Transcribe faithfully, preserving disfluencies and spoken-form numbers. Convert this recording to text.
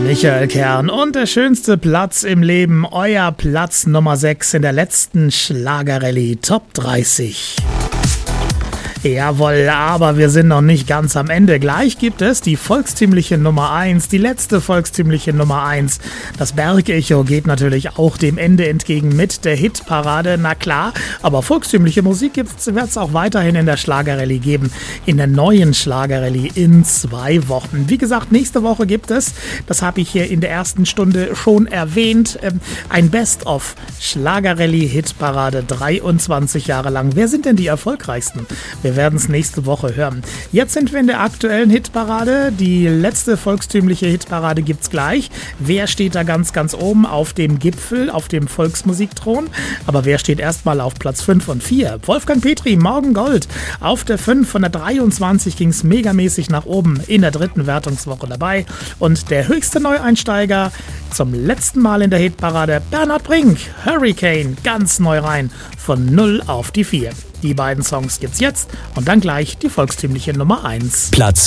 Michael Kern und der schönste Platz im Leben, euer Platz Nummer sechs in der letzten Schlagerrallye Top dreißig. Jawohl, aber wir sind noch nicht ganz am Ende. Gleich gibt es die volkstümliche Nummer eins, die letzte volkstümliche Nummer eins. Das Bergecho geht natürlich auch dem Ende entgegen mit der Hitparade, na klar. Aber volkstümliche Musik wird es auch weiterhin in der Schlagerrallye geben, in der neuen Schlagerrallye in zwei Wochen. Wie gesagt, nächste Woche gibt es, das habe ich hier in der ersten Stunde schon erwähnt, ein Best-of Schlagerrallye Hitparade dreiundzwanzig Jahre lang. Wer sind denn die erfolgreichsten? Wir werden es nächste Woche hören. Jetzt sind wir in der aktuellen Hitparade. Die letzte volkstümliche Hitparade gibt's gleich. Wer steht da ganz, ganz oben auf dem Gipfel, auf dem Volksmusikthron? Aber wer steht erstmal auf Platz fünf und vier? Wolfgang Petri, Morgen Gold. Auf der fünf von der dreiundzwanzig ging es megamäßig nach oben, in der dritten Wertungswoche dabei. Und der höchste Neueinsteiger zum letzten Mal in der Hitparade, Bernhard Brink, Hurricane, ganz neu rein, von null auf die vier. Die beiden Songs gibt's jetzt und dann gleich die volkstümliche Nummer eins. Platz